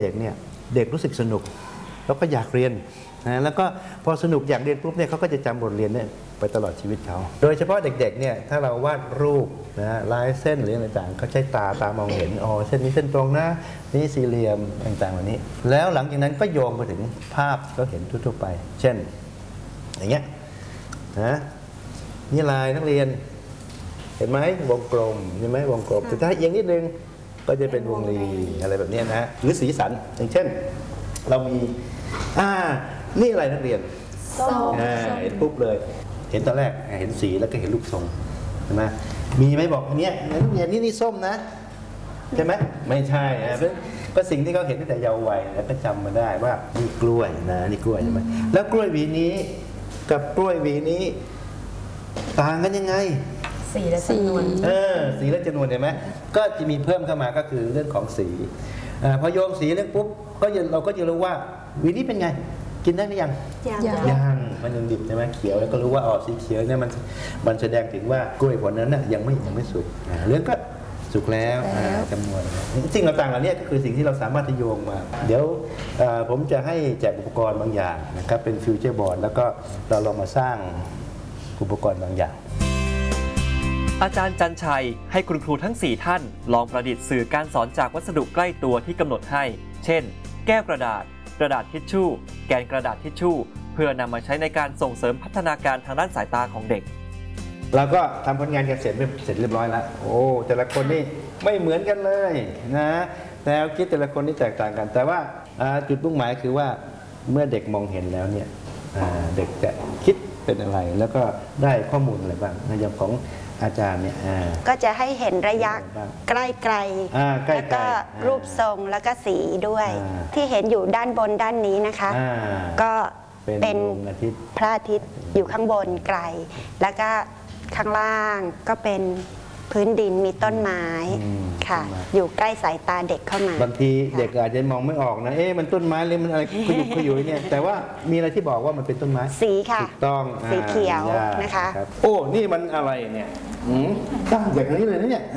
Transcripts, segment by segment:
เด็กเนี่ยเด็กรู้สึกสนุกแล้วก็อยากเรียนนะแล้วก็พอสนุกอยากเรียนปุ๊บเนี่ยเขาก็จะจำบทเรียนเนี่ยไปตลอดชีวิตเขาโดยเฉพาะเด็กๆเนี่ยถ้าเราวาดรูปนะลายเส้นหรืออะไรต่างเขาใช้ตามองเห็นอ๋อเส้นนี้เส้นตรงนะนี่สี่เหลี่ยมต่างๆแบบนี้แล้วหลังจากนั้นก็โยงไปถึงภาพที่เขาเห็นทั่วๆไปเช่นอย่างเงี้ยนะนี่ลายนักเรียนเห็นไหมวงกลมเห็นไหมวงกลมแต่ถ้าเอียงนิดนึงก็จะเป็นวงรีอะไรแบบนี้นะหรือสีสันอย่างเช่นเรามีนี่อะไรนักเรียนเห็นปุ๊บเลยเห็นตอนแรกเห็นสีแล้วก็เห็นรูปทรงใช่ไหมมีไหมบอกเนี้ยนักเรียนนี่ส้มนะใช่ไหมไม่ใช่นะเพราะก็สิ่งที่เขาเห็นตั้งแต่เยาว์วัยแล้วก็จำมาได้ว่านี่กล้วยนะนี่กล้วยใช่ไหมแล้วกล้วยหวีนี้กับกล้วยหวีนี้ต่างกันยังไงสีและจำนวนสีและจำนวนเห็นไหมก็จะมีเพิ่มเข้ามาก็คือเรื่องของสีพอโยงสีเรื่องปุ๊บเราก็จะรู้ว่าหวีนี้เป็นไงกินได้หรือยังยังมันยังดิบใช่ไหมเขียวแล้วก็รู้ว่าสีเขียวเนี่ยมันแสดงถึงว่ากล้วยผลนั้นน่ะยังไม่สุกเรื่องก็สุกแล้วจำนวนสิ่งต่างๆเหล่านี้ก็คือสิ่งที่เราสามารถที่โยงมาเดี๋ยวผมจะให้แจกอุปกรณ์บางอย่างนะครับเป็นฟิวเจอร์บอร์ดแล้วก็เราลองมาสร้างอุปกรณ์บางอย่างอาจารย์จันชัยให้คุณครูทั้ง4ท่านลองประดิษฐ์สื่อการสอนจากวัสดุใกล้ตัวที่กำหนดให้เช่นแก้วกระดาษทิชชู่แกนกระดาษทิชชู่เพื่อนำมาใช้ในการส่งเสริมพัฒนาการทางด้านสายตาของเด็กเราก็ทำผลงานกันเสร็จเรียบร้อยแล้วโอ้แต่ละคนนี่ไม่เหมือนกันเลยนะแนวคิดแต่ละคนนี่แตกต่างกันแต่ว่าจุดมุ่งหมายคือว่าเมื่อเด็กมองเห็นแล้วเนี่ยเด็กจะคิดเป็นอะไรแล้วก็ได้ข้อมูลอะไรบ้างในอย่างของอาจารย์เนี่ยก็จะให้เห็นระยะใกล้ๆแล้วก็รูปทรงแล้วก็สีด้วยที่เห็นอยู่ด้านบนด้านนี้นะคะก็เป็นพระอาทิตย์อยู่ข้างบนไกลแล้วก็ข้างล่างก็เป็นพื้นดินมีต้นไม้ค่ะอยู่ใกล้สายตาเด็กเข้ามาบางทีเด็กอาจจะมองไม่ออกนะมันต้นไม้หรือมันอะไรขยุยเนี่ยแต่ว่ามีอะไรที่บอกว่ามันเป็นต้นไม้สีค่ะถูกต้องสีเขียวนะคะโอ้นี่มันอะไรเนี่ยตั้งอย่างนี้เลยนะเนี่ย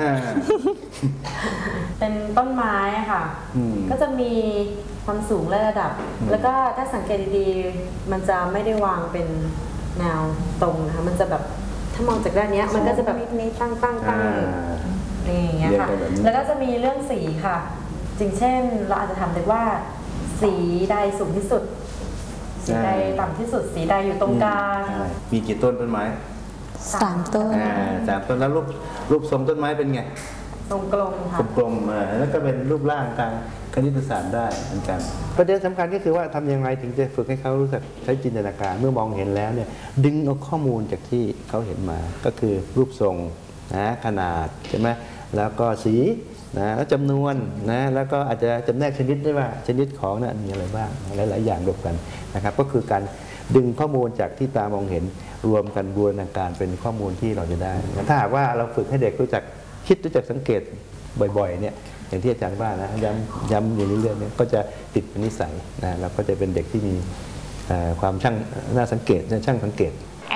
เป็นต้นไม้ค่ะก็จะมีความสูงและระดับแล้วก็ถ้าสังเกตดีๆมันจะไม่ได้วางเป็นแนวตรงนะคะมันจะแบบถ้ามองจากด้านนี้มันก็จะแบบตั้งอย่างเงี้ยค่ะแล้วก็จะมีเรื่องสีค่ะจริงเช่นเราอาจจะถามเด็กว่าสีใดสูงที่สุดสีใดต่ำที่สุดสีใดอยู่ตรงกลางมีกี่ต้นไม้ 3 ต้น 3 ต้นแล้วรูปทรงต้นไม้เป็นไงทรงกลมค่ะกลมแล้วก็เป็นรูปร่างทางคณิตศาสตร์ได้เหมือนกันประเด็นสำคัญก็คือว่าทำยังไงถึงจะฝึกให้เขารู้สึกใช้จินตนาการเมื่อมองเห็นแล้วเนี่ยดึงเอาข้อมูลจากที่เขาเห็นมาก็คือรูปทรงขนาดใช่ไหมแล้วก็สีแล้วจำนวนแล้วก็อาจจะจำแนกชนิดได้ว่าชนิดของนั้นมีอะไรบ้างหลายๆอย่างรวมกันนะครับก็คือการดึงข้อมูลจากที่ตามองเห็นรวมกันบูรณาการเป็นข้อมูลที่เราจะได้ถ้าหากว่าเราฝึกให้เด็กรู้จักคิดรู้จักสังเกตบ่อยๆเนี่ยอย่างที่อาจารย์ว่านะย้ำอยู่เรื่อยๆเนี่ยก็จะติดเป็นนิสัยแล้วก็จะเป็นเด็กที่มีความช่างน่าสังเกตช่างสังเกต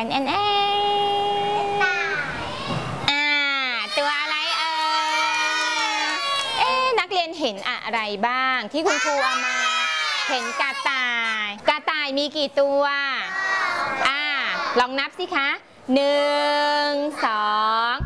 ตัวอะไรนักเรียนเห็นอะไรบ้างที่คุณครูเอามาเห็นกระต่ายมีกี่ตัวลองนับสิคะ1 2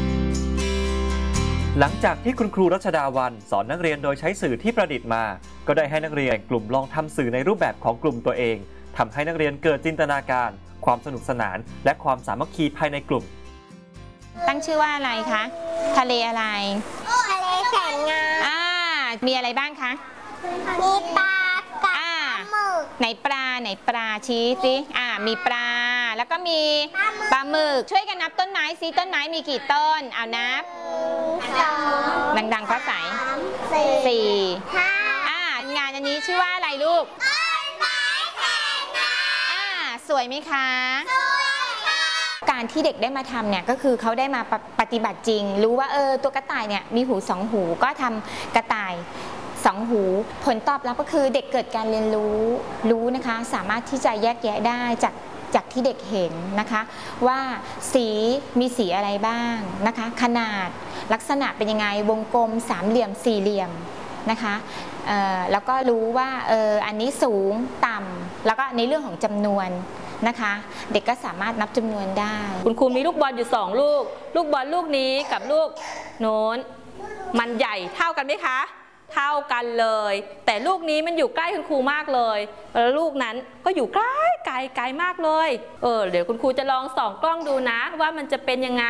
หลังจากที่คุณครูรัชดาวันสอนนักเรียนโดยใช้สื่อที่ประดิษฐ์มาก็ได้ให้นักเรียนกลุ่มลองทำสื่อในรูปแบบของกลุ่มตัวเองทำให้นักเรียนเกิดจินตนาการความสนุกสนานและความสามัคคีภายในกลุ่มตั้งชื่อว่าอะไรคะทะเลอะไรทะเลแสนงามมีอะไรบ้างคะมีปลากับหมึกไหนปลาชี้สิมีปลาแล้วก็มีปลาหมึกช่วยกันนับต้นไม้สิต้นไม้มีกี่ต้นเอานับ2ดังๆฟ้าใส4 5งานอันนี้ชื่อว่าอะไรลูกต้นไม้แสนงามสวยไหมคะการที่เด็กได้มาทำเนี่ยก็คือเขาได้มาปฏิบัติจริงรู้ว่าตัวกระต่ายเนี่ยมีหู2 หูก็ทำกระต่าย2 หูผลตอบรับก็คือเด็กเกิดการเรียนรู้นะคะสามารถที่จะแยกแยะได้จากที่เด็กเห็นนะคะว่าสีมีสีอะไรบ้างนะคะขนาดลักษณะเป็นยังไงวงกลม3 เหลี่ยม4 เหลี่ยมนะคะแล้วก็รู้ว่าอันนี้สูงต่ำแล้วก็ในเรื่องของจำนวนนะคะ เด็กก็สามารถนับจำนวนได้คุณครูมีลูกบอลอยู่2ลูกลูกบอลลูกนี้กับลูกโน้นมันใหญ่เท่ากันไหมคะเท่ากันเลยแต่ลูกนี้มันอยู่ใกล้คุณครูมากเลยแล้วลูกนั้นก็อยู่ใกล้ไกลมากเลยเดี๋ยวคุณครูจะลองส่องกล้องดูนะว่ามันจะเป็นยังไง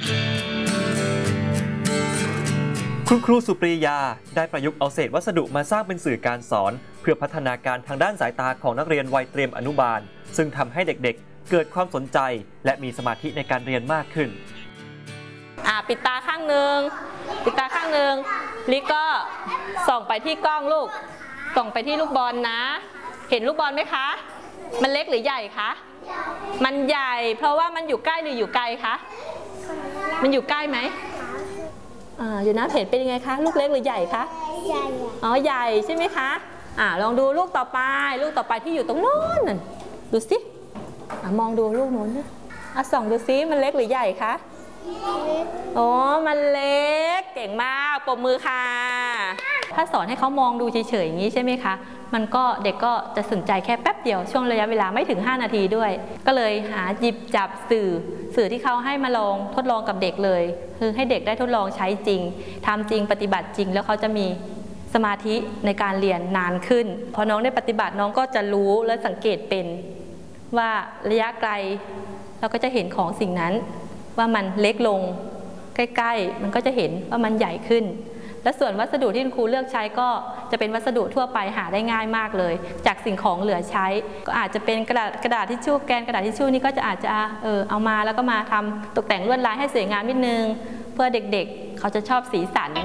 คุณครูสุปรียาได้ประยุกต์เอาเศษวัสดุมาสร้างเป็นสื่อการสอนเพื่อพัฒนาการทางด้านสายตาของนักเรียนวัยเตรียมอนุบาลซึ่งทำให้เด็กๆเกิดความสนใจและมีสมาธิในการเรียนมากขึ้นปิดตาข้างหนึ่งลิก็ส่องไปที่กล้องลูกส่องไปที่ลูกบอลนะเห็นลูกบอลไหมคะมันเล็กหรือใหญ่คะมันใหญ่เพราะว่ามันอยู่ใกล้หรืออยู่ไกลคะมันอยู่ใกล้ไหมอยู่นะเห็นเป็นยังไงคะลูกเล็กหรือใหญ่คะใหญ่ใหญ่ใช่ไหมคะลองดูลูกต่อไปที่อยู่ตรงโน้นดูสิมองดูลูกโน้นนะส่องดูสิมันเล็กหรือใหญ่คะมันเล็กเก่งมากปรบมือค่ะถ้าสอนให้เขามองดูเฉยๆอย่างนี้ใช่ไหมคะเด็กก็จะสนใจแค่แป๊บเดียวช่วงระยะเวลาไม่ถึง5นาทีด้วยก็เลยหาหยิบจับสื่อที่เขาให้มาลองทดลองกับเด็กเลยคือให้เด็กได้ทดลองใช้จริงทำจริงปฏิบัติจริงแล้วเขาจะมีสมาธิในการเรียนนานขึ้นพอน้องได้ปฏิบัติน้องก็จะรู้และสังเกตเป็นว่าระยะไกลเราก็จะเห็นของสิ่งนั้นว่ามันเล็กลงใกล้ๆมันก็จะเห็นว่ามันใหญ่ขึ้นและส่วนวัสดุที่คุณครูเลือกใช้ก็จะเป็นวัสดุทั่วไปหาได้ง่ายมากเลยจากสิ่งของเหลือใช้ก็อาจจะเป็นกระดาษทิชชู่แกนกระดาษทิชชู่นี่ก็จะอาจจะเอามาแล้วก็มาทำตกแต่งลวดลายให้สวยงามนิดนึงเพื่อเด็กๆเขาจะชอบสีสัน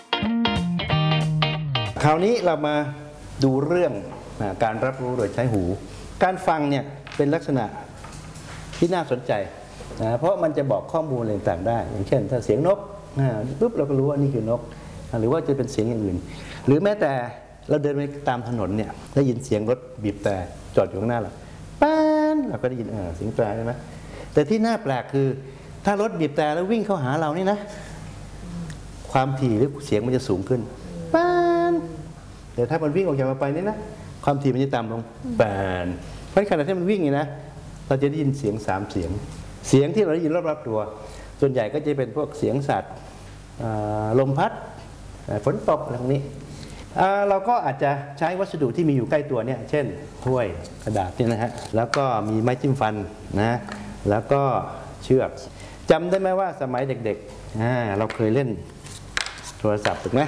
คราวนี้เรามาดูเรื่องการรับรู้โดยใช้หูการฟังเนี่ยเป็นลักษณะที่น่าสนใจเพราะมันจะบอกข้อมูลอะไรต่างๆได้อย่างเช่นถ้าเสียงนกปุ๊บเราก็รู้ว่านี่คือนกหรือว่าจะเป็นเสียงอย่างอื่นหรือแม้แต่เราเดินไปตามถนนเนี่ยได้ยินเสียงรถบีบแต่จอดอยู่ข้างหน้าเราป้านเราก็ได้ยินเสียงแตรใช่ไหมแต่ที่น่าแปลกคือถ้ารถบีบแต่แล้ววิ่งเข้าหาเรานี่นะความถี่หรือเสียงมันจะสูงขึ้นป้านแต่ถ้ามันวิ่งออกจากเราไปนี่นะความถี่มันจะต่ำลงป้านเพราะขณะที่มันวิ่งนี่นะเราจะได้ยินเสียง3เสียงที่เราได้ยินรอบๆตัวส่วนใหญ่ก็จะเป็นพวกเสียงสัตว์ลมพัดฝนตกอะไรพวกนี้เราก็อาจจะใช้วัสดุที่มีอยู่ใกล้ตัวเนี่ยเช่นถ้วยกระดาษนี่นะฮะแล้วก็มีไม้จิ้มฟันนะแล้วก็เชือกจำได้ไหมว่าสมัยเด็กๆเราเคยเล่นโทรศัพท์ถูกไหม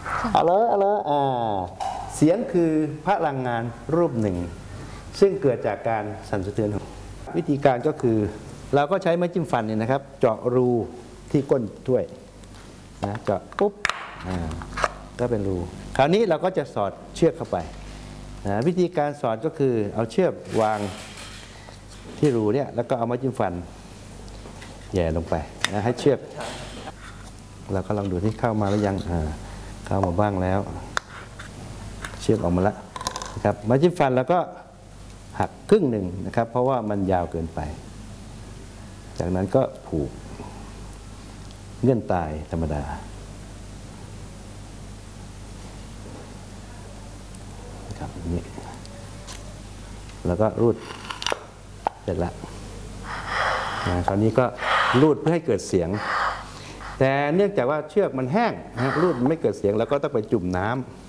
เสียงคือพลังงานรูปหนึ่งซึ่งเกิดจากการสั่นสะเทือนวิธีการก็คือเราก็ใช้ไม้จิ้มฟันเนี่ยนะครับเจาะรูที่ก้นถ้วยนะเจาะปุ๊บก็เป็นรูคราวนี้เราก็จะสอดเชือกเข้าไปวิธีการสอดก็คือเอาเชือกวางที่รูเนี่ยแล้วก็เอาไม้จิ้มฟันแย่ลงไปนะให้เชือกเราก็ลองดูที่เข้ามาแล้วยังเข้ามาบ้างแล้วเชือกออกมาแล้วนะครับไม้จิ้มฟันแล้วก็หักครึ่งหนึ่งนะครับเพราะว่ามันยาวเกินไปจากนั้นก็ผูกเงื่อนตายธรรมดาครับนี่แล้วก็รูดเสร็จแล้วคราวนี้ก็รูดเพื่อให้เกิดเสียงแต่เนื่องจากว่าเชือกมันแห้งรูดไม่เกิดเสียงแล้วก็ต้องไปจุ่มน้